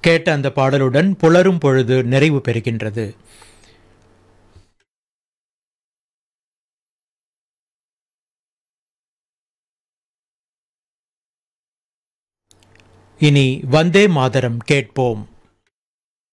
கேட்ட அந்த பாடலுடன் புலரும் பொழுது நிறைவு பெறுகின்றது. இனி வந்தே மாதரம் கேட்போம்.